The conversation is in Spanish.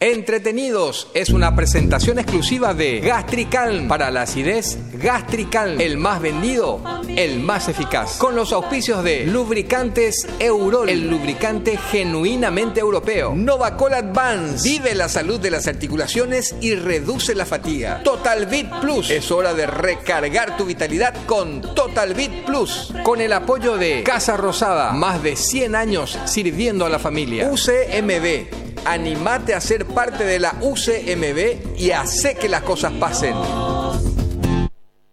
Entretenidos es una presentación exclusiva de Gastricalm. Para la acidez, Gastricalm, el más vendido, el más eficaz. Con los auspicios de Lubricantes Eurol, el lubricante genuinamente europeo. Novacol Advance, vive la salud de las articulaciones y reduce la fatiga. Total Vit Plus, es hora de recargar tu vitalidad con Total Vit Plus. Con el apoyo de Casa Rosada, más de 100 años sirviendo a la familia. UCMB, animate a ser parte de la UCMB y hace que las cosas pasen.